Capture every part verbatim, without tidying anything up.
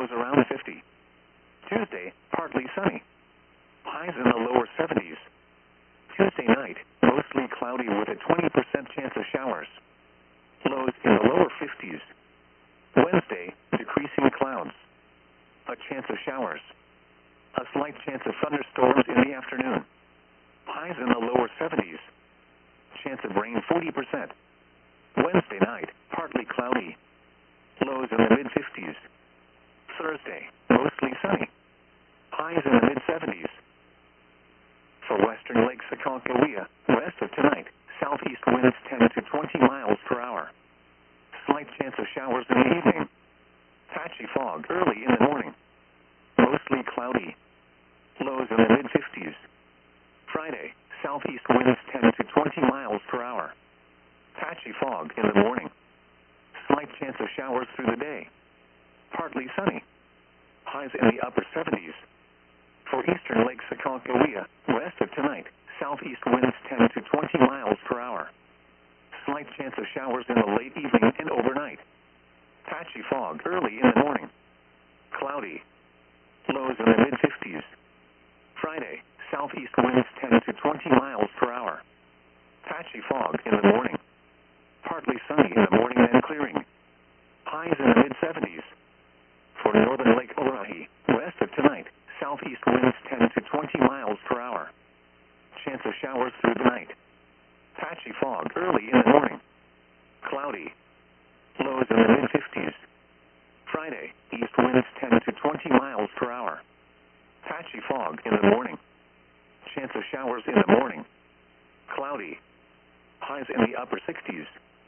lows around fifty. Tuesday, partly sunny. Highs in the lower seventies. Tuesday night, mostly cloudy with a twenty percent chance of showers. Lows in the lower fifties. Wednesday, decreasing clouds. A chance of showers. A slight chance of thunderstorms in the afternoon. Highs in the lower seventies. Chance of rain forty percent. Wednesday night, partly cloudy. Lows in the mid-fifties. Thursday, mostly sunny. Highs in the mid-seventies. For western Lake Sakakawea, west of tonight, southeast winds ten to twenty miles per hour. Slight chance of showers in the evening. Patchy fog early in the morning. Mostly cloudy. Lows in the mid-fifties. Friday, southeast winds ten to twenty miles per hour. Patchy fog in the morning. Slight chance of showers through the day. Partly sunny. Highs in the upper seventies. For eastern Lake Sakakawea, west of tonight, southeast winds ten to twenty miles per hour. Slight chance of showers in the late evening and overnight. Patchy fog early in the morning. Cloudy. Lows in the mid-fifties. Friday, southeast winds ten to twenty miles per hour. Patchy fog in the morning. Partly sunny in the morning and clearing. Highs in the mid-seventies. For northern Lake Orohi, west of tonight, southeast winds ten to twenty miles per hour. Chance of showers through the night. Patchy fog early in the morning. Cloudy. Lows in the mid-fifties. Friday, east winds ten to twenty miles per hour. Patchy fog in the morning. Chance of showers in the morning. Cloudy. Highs in the upper sixties.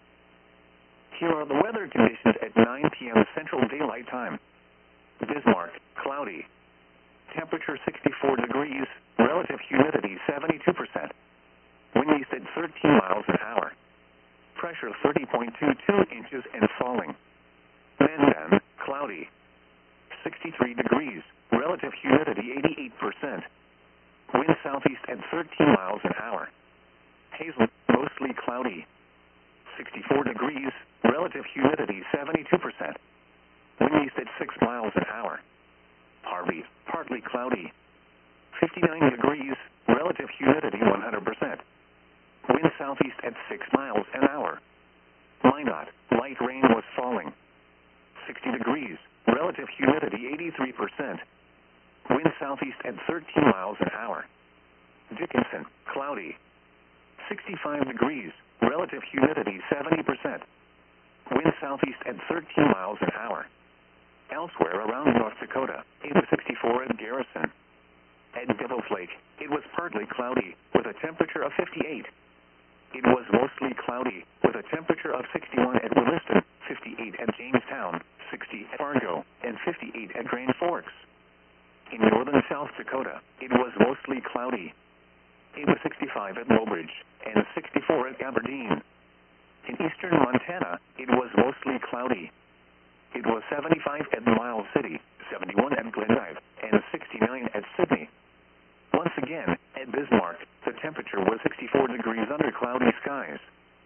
Here are the weather conditions at nine p.m. Central Daylight Time. Bismarck, cloudy. Temperature sixty-four degrees, relative humidity seventy-two percent. Wind east at thirteen miles an hour. Pressure thirty point two two inches and falling. Mandan, cloudy. sixty-three degrees, relative humidity eighty-eight percent. Wind southeast at thirteen miles an hour. Hazel, mostly cloudy. sixty-four degrees, relative humidity seventy-two percent. Wind east at six miles an hour. Harvey, partly cloudy. fifty-nine degrees, relative humidity one hundred percent. Wind southeast at six miles an hour. Minot, light rain was falling. sixty degrees, relative humidity eighty-three percent. Wind southeast at thirteen miles an hour. Dickinson, cloudy. sixty-five degrees, relative humidity seventy percent. Wind southeast at thirteen miles an hour. Elsewhere around North Dakota, it was sixty-four at Garrison. At Devil's Lake, it was partly cloudy, with a temperature of fifty-eight. It was mostly cloudy, with a temperature of sixty-one at Williston, fifty-eight at Jamestown, sixty at Fargo, and fifty-eight at Grand Forks. In northern South Dakota, it was mostly cloudy. It was sixty-five at Mobridge, and sixty-four at Aberdeen. In eastern Montana, it was mostly cloudy. It was seventy-five at Miles City, seventy-one at Glendive, and sixty-nine at Sydney. Once again, at Bismarck, the temperature was sixty-four degrees under cloudy skies.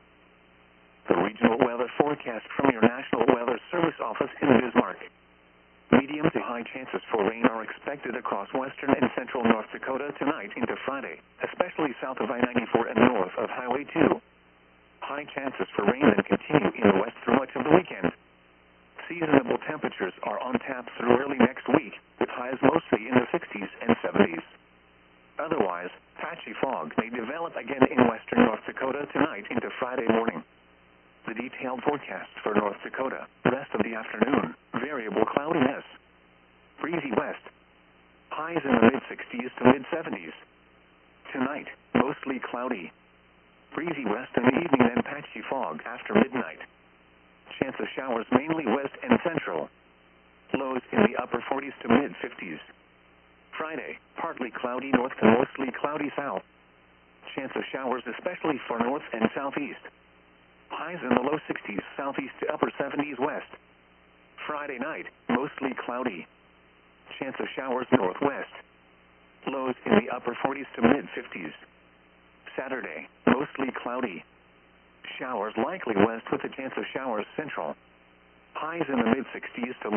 The regional weather forecast from your National Weather Service office in Bismarck. Medium to high chances for rain are expected across western and central North Dakota tonight into Friday, especially south of I ninety-four and north of Highway two. High chances for rain then continue in the west through much of the weekend. Seasonable temperatures are on tap through early next week, with highs mostly in the sixties and seventies. Otherwise, patchy fog may develop again in western North Dakota tonight into Friday morning. The detailed forecast for North Dakota, rest of the afternoon, variable cloudiness. Breezy west. Highs in the mid-sixties to mid-seventies. Tonight, mostly cloudy. Breezy west in the evening and patchy fog after midnight. Chance of showers mainly west and central. Lows in the upper forties to mid-fifties. Friday, partly cloudy north to mostly cloudy south. Chance of showers especially for north and southeast. Highs in the low sixties southeast to upper seventies west. Friday night, mostly cloudy. Chance of showers northwest. Lows in the upper forties to mid-fifties. Saturday, mostly cloudy. Showers likely west with a chance of showers central. Highs in the mid-sixties to